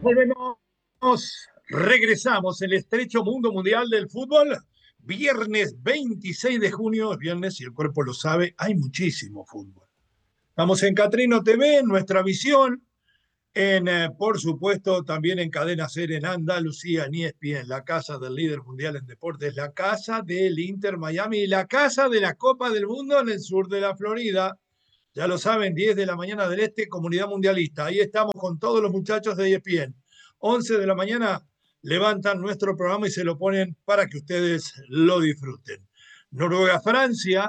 Volvemos, regresamos el estrecho mundo mundial del fútbol. Viernes 26 de junio, es viernes y el cuerpo lo sabe, hay muchísimo fútbol. Estamos en Catrino TV, en Nuestra Visión, por supuesto, también en Cadena Ser en Andalucía, en ESPN, la casa del líder mundial en deportes, la casa del Inter Miami y la casa de la Copa del Mundo en el sur de la Florida. Ya lo saben, 10 de la mañana del Este, Comunidad Mundialista. Ahí estamos con todos los muchachos de ESPN. 11 de la mañana levantan nuestro programa y se lo ponen para que ustedes lo disfruten. Noruega-Francia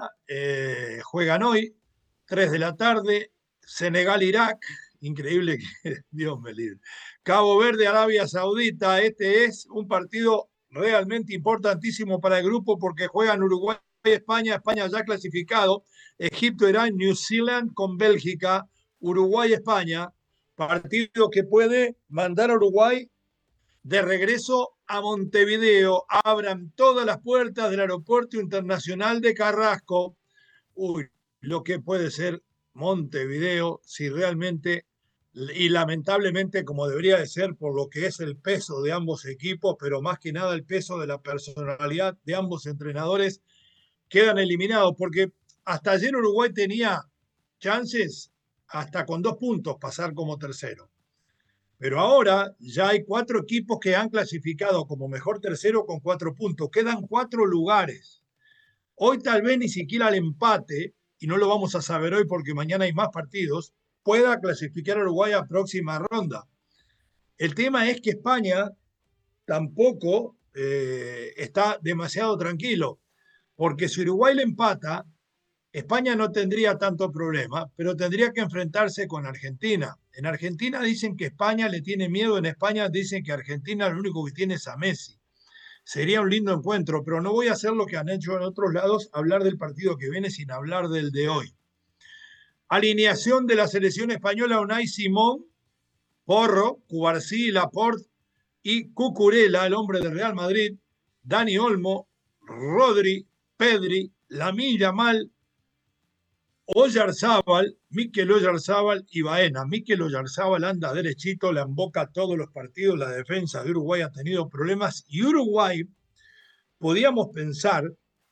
juegan hoy, 3 de la tarde. Senegal-Irak, increíble que Dios me libre. Cabo Verde, Arabia Saudita, este es un partido realmente importantísimo para el grupo porque juegan Uruguay y España, España ya clasificado. Egipto, Irán, New Zealand con Bélgica, Uruguay, España, partido que puede mandar a Uruguay de regreso a Montevideo. Abran todas las puertas del Aeropuerto Internacional de Carrasco. Uy, lo que puede ser Montevideo si realmente, y lamentablemente como debería de ser por lo que es el peso de ambos equipos, pero más que nada el peso de la personalidad de ambos entrenadores, quedan eliminados, porque hasta ayer Uruguay tenía chances hasta con 2 puntos pasar como tercero. Pero ahora ya hay 4 equipos que han clasificado como mejor tercero con 4 puntos. Quedan 4 lugares. Hoy tal vez ni siquiera el empate, y no lo vamos a saber hoy porque mañana hay más partidos, pueda clasificar a Uruguay a próxima ronda. El tema es que España tampoco está demasiado tranquilo, porque si Uruguay le empata, España no tendría tanto problema, pero tendría que enfrentarse con Argentina. En Argentina dicen que España le tiene miedo, en España dicen que Argentina lo único que tiene es a Messi. Sería un lindo encuentro, pero no voy a hacer lo que han hecho en otros lados, hablar del partido que viene sin hablar del de hoy. Alineación de la selección española: Unai Simón, Porro, Cubarsí, Laporte y Cucurella, el hombre de Real Madrid, Dani Olmo, Rodri, Pedri, Lamine Yamal, Oyarzábal, Mikel Oyarzábal y Baena. Mikel Oyarzábal anda derechito, la emboca todos los partidos, la defensa de Uruguay ha tenido problemas y Uruguay, podíamos pensar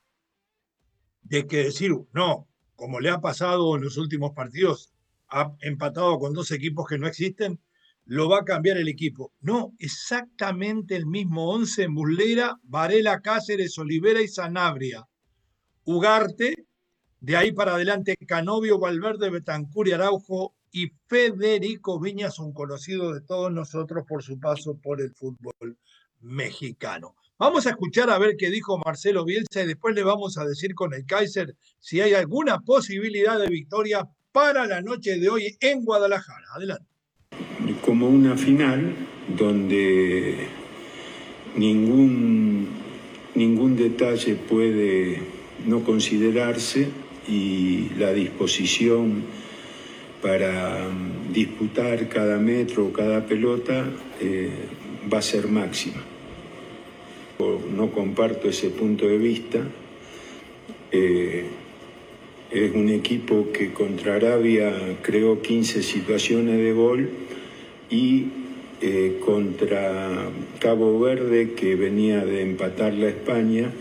de que decir, no, como le ha pasado en los últimos partidos, ha empatado con 2 equipos que no existen, lo va a cambiar el equipo. No, exactamente el mismo 11: Muslera, Varela, Cáceres, Olivera y Sanabria. Ugarte, de ahí para adelante Canovio, Valverde, Betancur y Araujo y Federico Viñas, un conocido de todos nosotros por su paso por el fútbol mexicano. Vamos a escuchar a ver qué dijo Marcelo Bielsa y después le vamos a decir con el Kaiser si hay alguna posibilidad de victoria para la noche de hoy en Guadalajara. Adelante. Como una final donde ningún detalle puede no considerarse y la disposición para disputar cada metro o cada pelota va a ser máxima. No comparto ese punto de vista. Es un equipo que contra Arabia creó 15 situaciones de gol y contra Cabo Verde, que venía de empatar la España,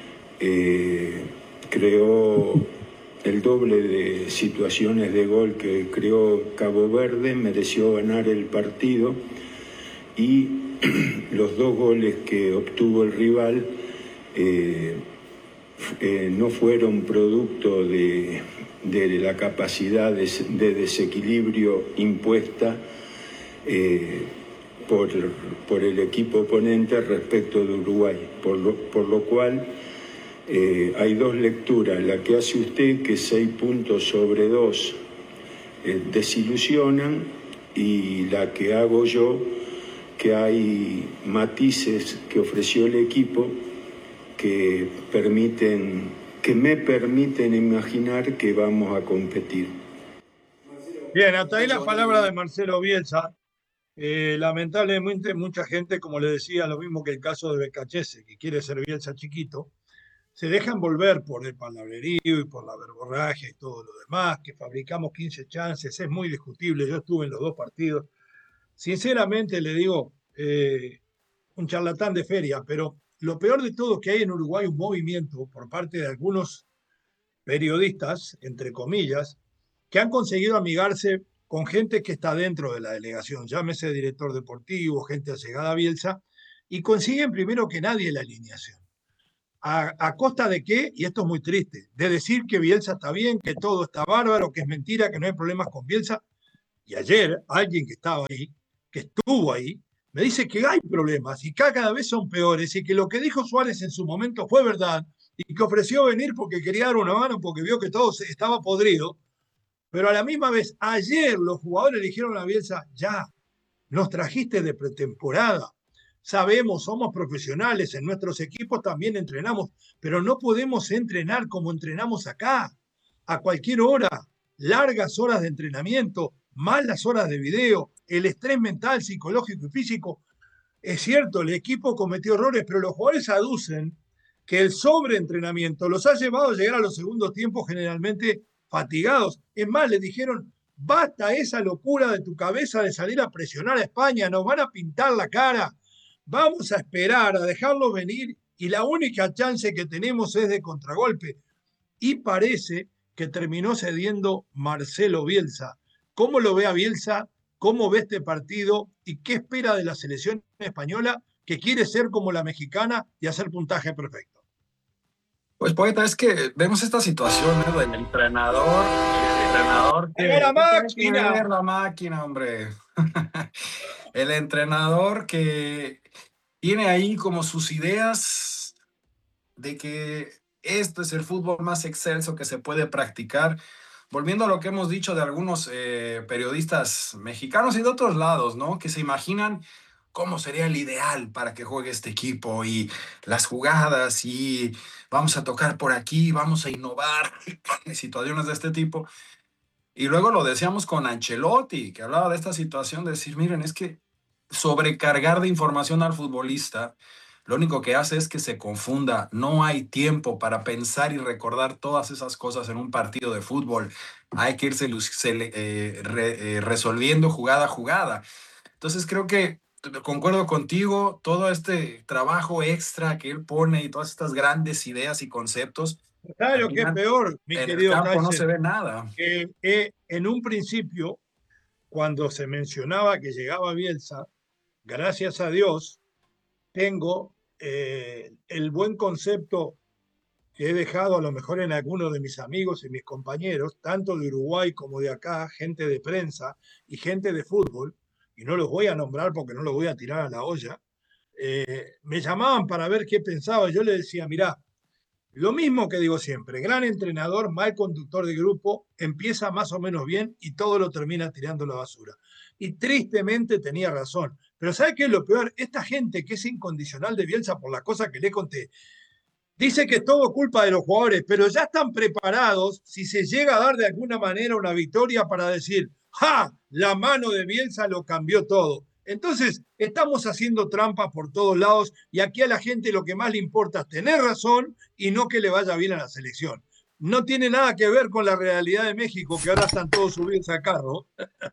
creó el doble de situaciones de gol que creó Cabo Verde, mereció ganar el partido y los 2 goles que obtuvo el rival no fueron producto de la capacidad de desequilibrio impuesta por el equipo oponente respecto de Uruguay, por lo cual hay 2 lecturas: la que hace usted, que 6 puntos sobre 2 desilusionan, y la que hago yo, que hay matices que ofreció el equipo que me permiten imaginar que vamos a competir. Bien, hasta ahí la palabra de Marcelo Bielsa. Lamentablemente mucha gente, como le decía, lo mismo que el caso de Becachese, que quiere ser Bielsa chiquito, se dejan volver por el palabrerío y por la verborragia y todo lo demás, que fabricamos 15 chances, es muy discutible, yo estuve en los 2 partidos, sinceramente le digo, un charlatán de feria, pero lo peor de todo es que hay en Uruguay un movimiento por parte de algunos periodistas, entre comillas, que han conseguido amigarse con gente que está dentro de la delegación, llámese director deportivo, gente allegada a Bielsa, y consiguen primero que nadie la alineación. ¿A costa de qué? Y esto es muy triste, de decir que Bielsa está bien, que todo está bárbaro, que es mentira, que no hay problemas con Bielsa. Y ayer alguien que estaba ahí, que estuvo ahí, me dice que hay problemas y que cada vez son peores y que lo que dijo Suárez en su momento fue verdad y que ofreció venir porque quería dar una mano porque vio que todo estaba podrido. Pero a la misma vez, ayer los jugadores le dijeron a Bielsa, ya, nos trajiste de pretemporada. Sabemos, somos profesionales, en nuestros equipos también entrenamos, pero no podemos entrenar como entrenamos acá, a cualquier hora, largas horas de entrenamiento, malas horas de video, el estrés mental, psicológico y físico. Es cierto, el equipo cometió errores, pero los jugadores aducen que el sobreentrenamiento los ha llevado a llegar a los segundos tiempos generalmente fatigados. Es más, le dijeron, basta esa locura de tu cabeza de salir a presionar a España, nos van a pintar la cara, vamos a esperar, a dejarlo venir y la única chance que tenemos es de contragolpe. Y parece que terminó cediendo Marcelo Bielsa. ¿Cómo lo ve a Bielsa? ¿Cómo ve este partido? ¿Y qué espera de la selección española que quiere ser como la mexicana y hacer puntaje perfecto? Pues poeta, es que vemos esta situación, ¿no? Del entrenador ¡Haga la que tiene que máquina! ver la máquina, hombre. El entrenador que tiene ahí como sus ideas de que esto es el fútbol más excelso que se puede practicar. Volviendo a lo que hemos dicho de algunos periodistas mexicanos y de otros lados, ¿no? Que se imaginan cómo sería el ideal para que juegue este equipo y las jugadas y vamos a tocar por aquí, vamos a innovar en situaciones de este tipo. Y luego lo decíamos con Ancelotti, que hablaba de esta situación de decir, miren, es que sobrecargar de información al futbolista, lo único que hace es que se confunda. No hay tiempo para pensar y recordar todas esas cosas en un partido de fútbol. Hay que irse resolviendo jugada a jugada. Entonces creo que concuerdo contigo, todo este trabajo extra que él pone y todas estas grandes ideas y conceptos, ¿Sabes al lo que es final peor, mi en el querido campo no se Tyson? ve nada. En un principio, cuando se mencionaba que llegaba Bielsa, gracias a Dios, tengo el buen concepto que he dejado a lo mejor en algunos de mis amigos y mis compañeros, tanto de Uruguay como de acá, gente de prensa y gente de fútbol, y no los voy a nombrar porque no los voy a tirar a la olla, me llamaban para ver qué pensaba. Yo les decía, mirá, lo mismo que digo siempre, gran entrenador, mal conductor de grupo, empieza más o menos bien y todo lo termina tirando a la basura. Y tristemente tenía razón. Pero ¿sabe qué es lo peor? Esta gente que es incondicional de Bielsa por la cosa que le conté, dice que es todo culpa de los jugadores, pero ya están preparados si se llega a dar de alguna manera una victoria para decir, ¡ja! La mano de Bielsa lo cambió todo. Entonces, estamos haciendo trampas por todos lados y aquí a la gente lo que más le importa es tener razón y no que le vaya bien a la selección. No tiene nada que ver con la realidad de México, que ahora están todos subidos a carro.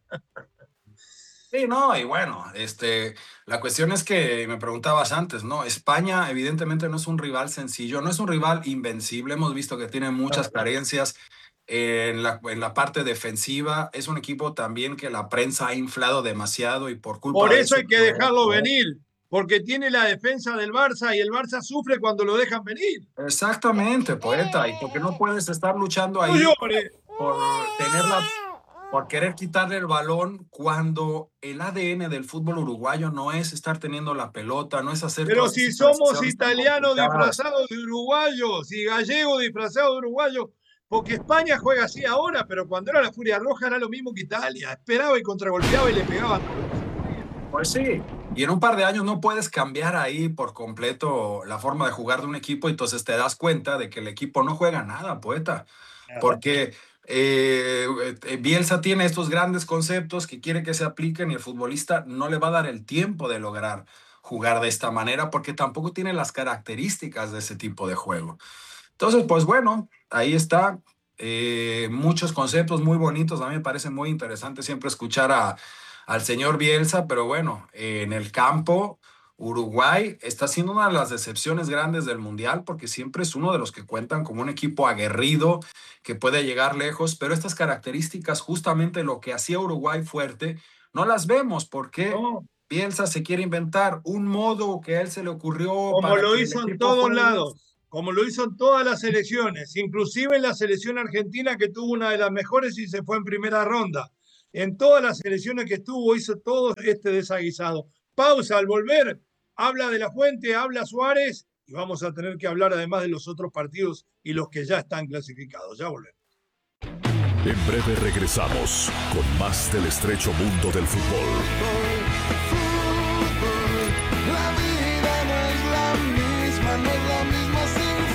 Sí, no, y bueno, la cuestión es que me preguntabas antes, ¿no? España evidentemente no es un rival sencillo, no es un rival invencible, hemos visto que tiene muchas carencias en la parte defensiva, es un equipo también que la prensa ha inflado demasiado y por Por culpa de eso eso, hay que dejarlo venir, porque tiene la defensa del Barça y el Barça sufre cuando lo dejan venir. exactamente, poeta, y porque no puedes estar luchando No ahí llores. por tenerla por querer quitarle el balón cuando el ADN del fútbol uruguayo no es estar teniendo la pelota, no es hacer Pero todas si esas somos transiciones tan italianos complicadas. disfrazados de uruguayos y gallegos disfrazados de uruguayos, porque España juega así ahora, pero cuando era la Furia Roja era lo mismo que Italia. Esperaba y contragolpeaba y le pegaba a todo lo que se podía. Pues sí, y en un par de años no puedes cambiar ahí por completo la forma de jugar de un equipo, y entonces te das cuenta de que el equipo no juega nada, poeta, Nada. porque Bielsa tiene estos grandes conceptos que quiere que se apliquen y el futbolista no le va a dar el tiempo de lograr jugar de esta manera porque tampoco tiene las características de ese tipo de juego. Entonces, pues bueno, ahí está. Muchos conceptos muy bonitos. A mí me parece muy interesante siempre escuchar al señor Bielsa, pero bueno, en el campo Uruguay está siendo una de las decepciones grandes del Mundial porque siempre es uno de los que cuentan como un equipo aguerrido que puede llegar lejos, pero estas características, justamente lo que hacía Uruguay fuerte, no las vemos porque No, Bielsa se quiere inventar un modo que a él se le ocurrió como para lo que el hizo en equipo todos juegue. lados, como lo hizo en todas las selecciones, inclusive en la selección argentina que tuvo una de las mejores y se fue en primera ronda. En todas las selecciones que estuvo hizo todo este desaguisado. Pausa, al volver, habla de la Fuente, habla Suárez y vamos a tener que hablar además de los otros partidos y los que ya están clasificados. Ya volvemos. En breve regresamos con más del estrecho mundo del fútbol. La vida no es la misma, no es la misma sin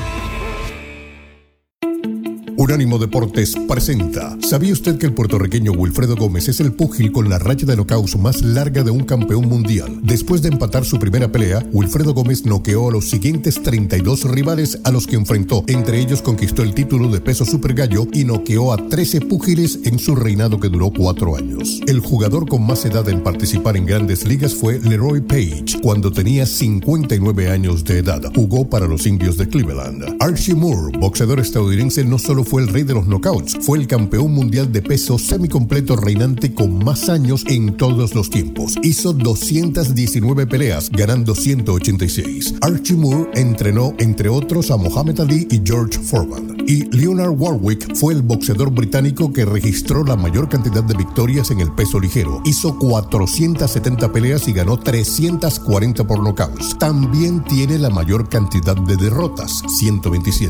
Unánimo Deportes presenta. ¿Sabía usted que el puertorriqueño Wilfredo Gómez es el púgil con la racha de knockouts más larga de un campeón mundial? Después de empatar su primera pelea, Wilfredo Gómez noqueó a los siguientes 32 rivales a los que enfrentó. Entre ellos conquistó el título de peso super gallo y noqueó a 13 púgiles en su reinado que duró 4 años. El jugador con más edad en participar en grandes ligas fue Leroy Page, cuando tenía 59 años de edad. Jugó para los Indios de Cleveland. Archie Moore, boxeador estadounidense, no solo fue el rey de los knockouts, fue el campeón mundial de peso semicompleto reinante con más años en todos los tiempos. Hizo 219 peleas, ganando 186. Archie Moore entrenó, entre otros, a Muhammad Ali y George Foreman. Y Leonard Warwick fue el boxeador británico que registró la mayor cantidad de victorias en el peso ligero. Hizo 470 peleas y ganó 340 por knockouts. También tiene la mayor cantidad de derrotas, 127.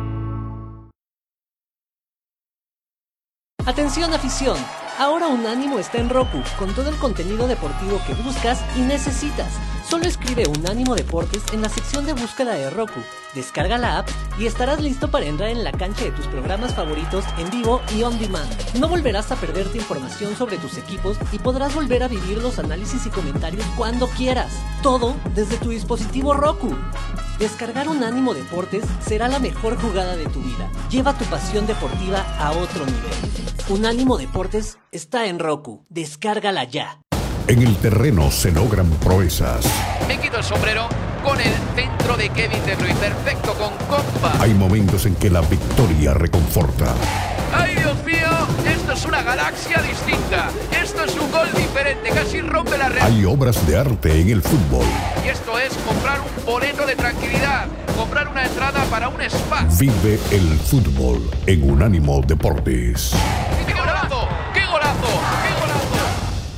Atención afición, ahora Unánimo está en Roku, con todo el contenido deportivo que buscas y necesitas. Solo escribe Unánimo Deportes en la sección de búsqueda de Roku, descarga la app y estarás listo para entrar en la cancha de tus programas favoritos en vivo y on demand. No volverás a perderte información sobre tus equipos y podrás volver a vivir los análisis y comentarios cuando quieras. Todo desde tu dispositivo Roku. Descargar Unánimo Deportes será la mejor jugada de tu vida. Lleva tu pasión deportiva a otro nivel. Unánimo Deportes está en Roku. Descárgala ya. En el terreno se logran proezas. Me quito el sombrero con el centro de Kevin De Bruyne. Perfecto, con compa. Hay momentos en que la victoria reconforta. ¡Ay, Dios mío! Esto es una galaxia distinta. Esto es un gol diferente. Casi rompe la red. Hay obras de arte en el fútbol. Y esto es comprar un boleto de tranquilidad. Comprar una entrada para un spa. Vive el fútbol en Unánimo Deportes. ¡Qué golazo! ¡Qué golazo! ¡Qué golazo!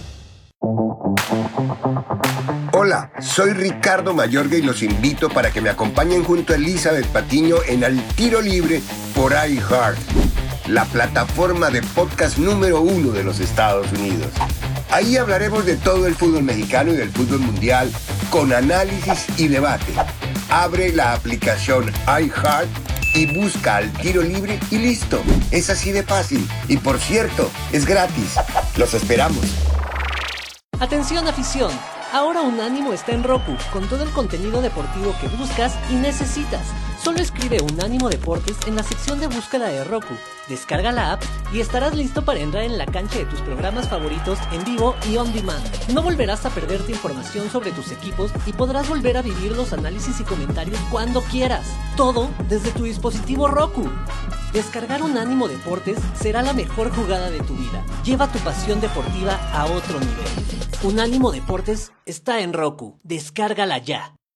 Hola, soy Ricardo Mayorga y los invito para que me acompañen junto a Elizabeth Patiño en Al Tiro Libre por iHeart, la plataforma de podcast número 1 de los Estados Unidos. Ahí hablaremos de todo el fútbol mexicano y del fútbol mundial con análisis y debate. Abre la aplicación iHeart y busca Al Tiro Libre y listo. Es así de fácil. Y por cierto, es gratis. Los esperamos. Atención afición, ahora Unánimo está en Roku, con todo el contenido deportivo que buscas y necesitas. Solo escribe Unánimo Deportes en la sección de búsqueda de Roku, descarga la app y estarás listo para entrar en la cancha de tus programas favoritos en vivo y on demand. No volverás a perderte información sobre tus equipos y podrás volver a vivir los análisis y comentarios cuando quieras. Todo desde tu dispositivo Roku. Descargar Unánimo Deportes será la mejor jugada de tu vida. Lleva tu pasión deportiva a otro nivel. Unánimo Deportes está en Roku. Descárgala ya.